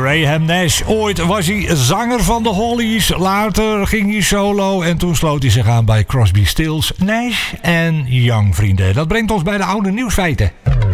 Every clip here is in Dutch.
Graham Nash. Ooit was hij zanger van de Hollies. Later ging hij solo en toen sloot hij zich aan bij Crosby, Stills, Nash en Young, vrienden. Dat brengt ons bij de oude nieuwsfeiten.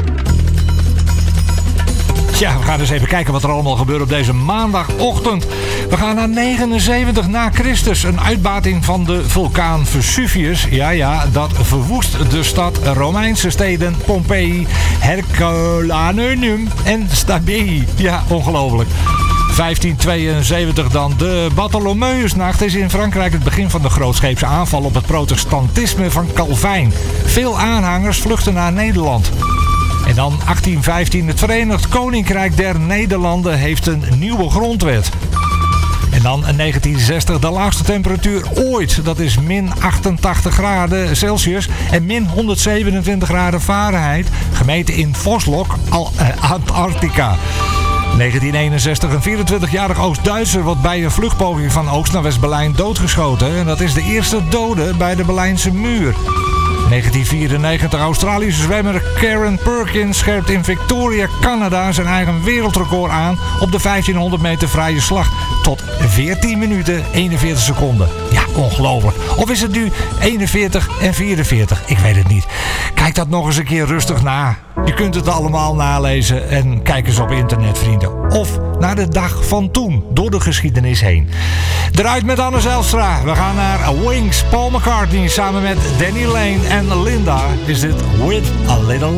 Ja, we gaan eens even kijken wat er allemaal gebeurt op deze maandagochtend. We gaan naar 79 na Christus. Een uitbating van de vulkaan Vesuvius. Ja, dat verwoest de stad. Romeinse steden Pompeii, Herculaneum en Stabei. Ja, ongelooflijk. 1572 dan. De Bartholomeusnacht is in Frankrijk het begin van de grootscheepse aanval op het protestantisme van Calvijn. Veel aanhangers vluchten naar Nederland. En dan 1815, het Verenigd Koninkrijk der Nederlanden heeft een nieuwe grondwet. En dan 1960, de laagste temperatuur ooit. Dat is min 88 graden Celsius en min 127 graden Fahrenheit. Gemeten in Voslok, Antarctica. 1961, een 24-jarig Oost-Duitser wordt bij een vluchtpoging van Oost naar West-Berlijn doodgeschoten. En dat is de eerste dode bij de Berlijnse muur. 1994, Australische zwemmer Karen Perkins scherpt in Victoria, Canada zijn eigen wereldrecord aan op de 1500 meter vrije slag. Tot 14 minuten 41 seconden. Ja, ongelooflijk. Of is het nu 41 en 44? Ik weet het niet. Kijk dat nog eens een keer rustig na. Je kunt het allemaal nalezen en kijk eens op internet, vrienden. Of naar de dag van toen, door de geschiedenis heen. Eruit met Anne Zijlstra. We gaan naar Wings, Paul McCartney samen met Danny Lane en Linda. Is dit With a Little